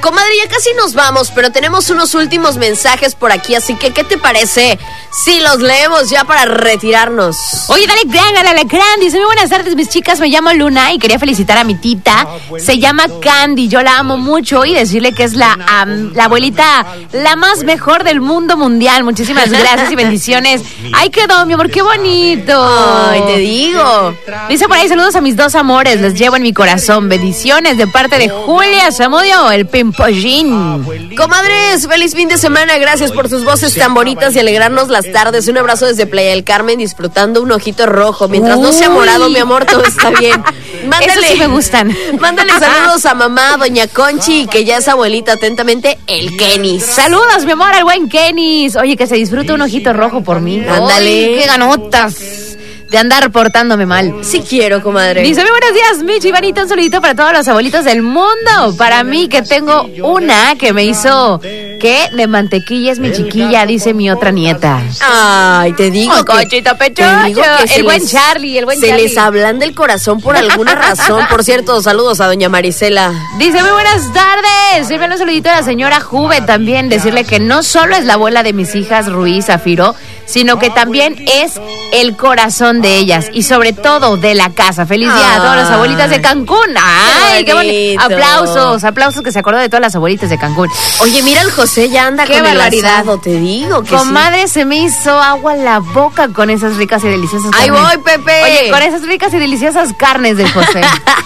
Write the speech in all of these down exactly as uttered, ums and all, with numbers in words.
Comadre, ya casi nos vamos, pero tenemos unos últimos mensajes por aquí, así que ¿qué te parece si los leemos ya para retirarnos? Oye, dale gran, dale, dale gran. Dice, muy buenas tardes, mis chicas, me llamo Luna y quería felicitar a mi tita. Se llama Candy, yo la amo mucho y decirle que es la, um, la abuelita, la más mejor del mundo mundial. Muchísimas gracias y bendiciones. Ay, quedó, mi amor, qué bonito. Ay, te digo. Dice por ahí, saludos a mis dos amores, les llevo en mi corazón. Bendiciones de parte de Julia Zamudio, el Pimpollín. Comadres, feliz fin de semana, gracias por sus voces tan bonitas y alegrarnos las tardes. Un abrazo desde Playa del Carmen, disfrutando un ojito rojo. Mientras Uy. no sea morado, mi amor, todo está bien. Mándale, Esos sí me gustan. Mándale saludos a mamá, doña Conchi, que ya es abuelita. Atentamente, el Kenis. Saludos, mi amor, al buen Kenis. Oye, que se disfrute un ojito rojo por mí. Ándale. Ay, qué ganotas de andar portándome mal. Sí quiero, comadre. Dice, muy buenos días, Michi, Ivanito, un saludito para todos los abuelitos del mundo. Para mí, que tengo una que me hizo, ¿qué? De mantequilla es mi chiquilla, dice mi otra nieta. Ay, te digo oh, que... Cochito pechocho. El buen les, Charlie, el buen se Charlie. Se les hablan del corazón por alguna razón. Por cierto, saludos a doña Marisela. Dice, muy buenas tardes. Sirve un saludito a la señora Juve también. Decirle que no solo es la abuela de mis hijas, Ruiz, Zafiro, sino que también es el corazón de ellas y sobre todo de la casa. Feliz día Ay, a todas las abuelitas de Cancún. Ay, qué bonito. Aplausos, aplausos que se acordó de todas las abuelitas de Cancún. Oye, mira, el José ya anda qué con barbaridad. el asado, te digo que Comadre, sí. se me hizo agua la boca con esas ricas y deliciosas carnes. Ahí voy, Pepe. Oye, con esas ricas y deliciosas carnes del José.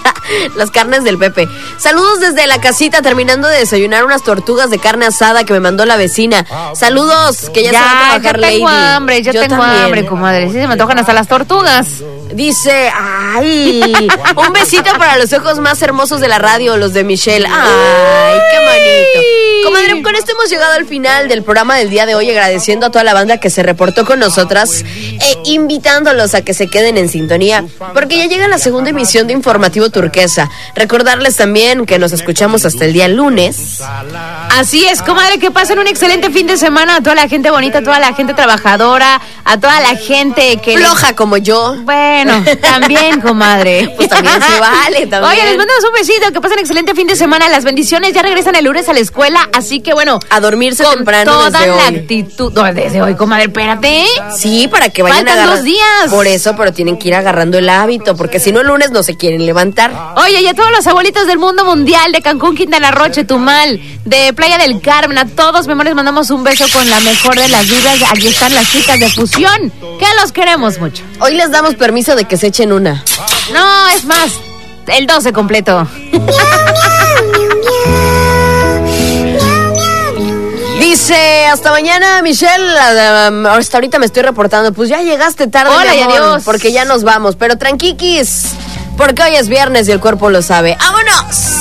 Las carnes del Pepe. Saludos desde la casita, terminando de desayunar unas tortugas de carne asada que me mandó la vecina. Saludos, que ya, ya se va a trabajar, yo tengo Lady. hambre, yo, yo tengo también. hambre, comadre. Sí, se me antojan hasta las tortugas. Dice, ay, un besito para los ojos más hermosos de la radio, los de Michelle. Ay, qué bonito. Comadre, con esto hemos llegado al final del programa del día de hoy, agradeciendo a toda la banda que se reportó con nosotras e invitándolos a que se queden en sintonía, porque ya llega la segunda emisión de Informativo Turquesa. Recordarles también que nos escuchamos hasta el día lunes. Así es, comadre, que pasen un excelente fin de semana a toda la gente bonita, a toda la gente trabajadora, a toda la gente que... floja les... como yo. Bueno, también, comadre. Pues también se vale, también. Oye, les mandamos un besito, que pasen excelente fin de semana. Las bendiciones ya regresan el lunes a la escuela, así que bueno, a dormirse con temprano toda desde la hoy. actitud. No, desde hoy, comadre, espérate. Sí, para que vayan Faltan a agarrar. dos días. Por eso, pero tienen que ir agarrando el hábito, porque si no el lunes no se quieren levantar. Oye, y a todos los abuelitos del mundo mundial, de Cancún, Quintana Roo, Chetumal, de Playa del Carmen, a todos, mi amor, les mandamos un beso con la mejor de las vibras. Aquí están las chicas de Fusión, que los queremos mucho. Hoy les damos permiso de que se echen una. No, es más, el doce completo. Dice, hasta mañana, Michelle. Uh, hasta ahorita me estoy reportando. Pues ya llegaste tarde. Hola mi y amor, adiós. Porque ya nos vamos. Pero tranquiquis, porque hoy es viernes y el cuerpo lo sabe. ¡Vámonos!